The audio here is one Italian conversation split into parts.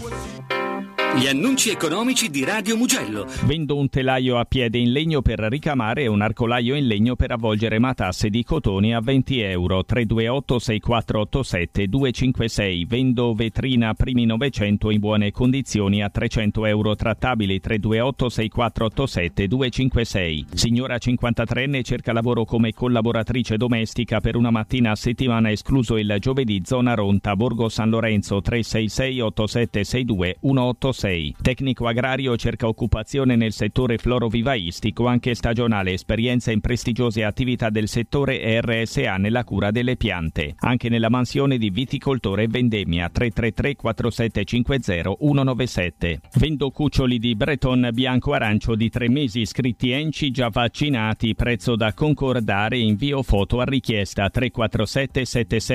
Gli annunci economici di Radio Mugello. Vendo un telaio a piede in legno per ricamare e un arcolaio in legno per avvolgere matasse di cotone a €20. 328 6487 256. Vendo vetrina primi Novecento in buone condizioni a €300 trattabili. 328 6487 256. Signora 53enne cerca lavoro come collaboratrice domestica per una mattina a settimana, escluso il giovedì, zona Ronta, Borgo San Lorenzo. 366 8762 186. Tecnico agrario cerca occupazione nel settore florovivaistico, anche stagionale, esperienza in prestigiose attività del settore e RSA nella cura delle piante. Anche nella mansione di viticoltore e vendemmia. 333 4750 197. Vendo cuccioli di Breton bianco-arancio di 3 mesi, iscritti ENCI, già vaccinati, prezzo da concordare, invio foto a richiesta. 347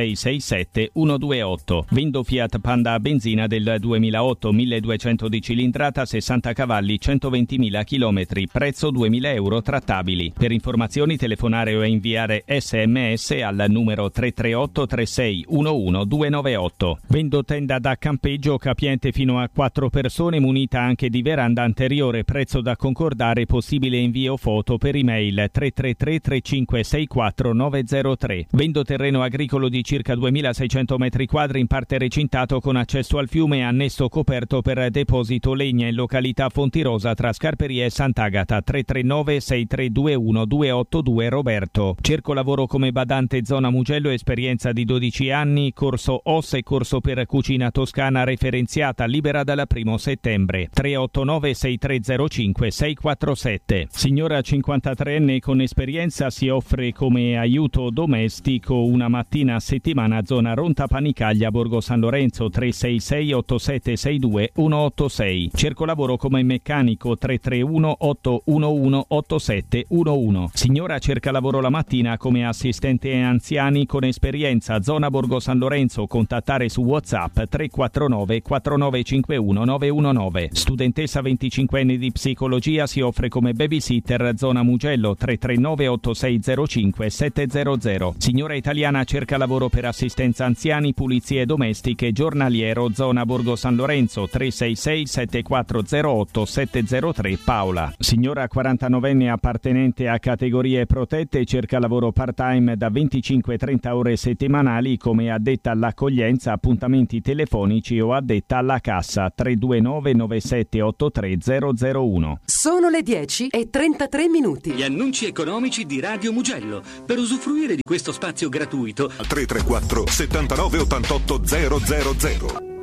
7667 128. Vendo Fiat Panda a benzina del 2008, 1200 di cilindrata, 60 cavalli, 120.000 chilometri, prezzo €2.000 trattabili. Per informazioni telefonare o inviare SMS al numero 338 36 11 298. Vendo tenda da campeggio capiente fino a 4 persone, munita anche di veranda anteriore, prezzo da concordare, possibile invio foto per email 333 3564 903. Vendo terreno agricolo di circa 2600 metri quadri in parte recintato con accesso al fiume e annesso coperto per deposito legna in località Fontirosa tra Scarperia e Sant'Agata. 339 6321 282 Roberto. Cerco lavoro come badante zona Mugello, esperienza di 12 anni, corso OS e corso per cucina toscana referenziata, libera dal 1 settembre. 389 6305 647. Signora 53enne con esperienza si offre come aiuto domestico una mattina a settimana, zona Ronta Panicaglia, Borgo San Lorenzo. 366 8762 186. Cerco lavoro come meccanico. 331 811 8711. Signora cerca lavoro la mattina come assistente anziani con esperienza, zona Borgo San Lorenzo. Contattare su WhatsApp 349 4951 919. Studentessa 25enne di psicologia, si offre come babysitter, zona Mugello. 339 8605 700. Signora italiana cerca lavoro per assistenza anziani, pulizie domestiche, giornaliero, zona Borgo San Lorenzo. 366 7408 703 Paola. Signora 49enne appartenente a categorie protette, cerca lavoro part-time da 25-30 ore settimanali come addetta all'accoglienza, appuntamenti telefonici o addetta alla cassa. 329 9783 001. Sono le 10:33. Gli annunci economici di Radio Mugello. Per usufruire di questo spazio gratuito 334 79 88 000.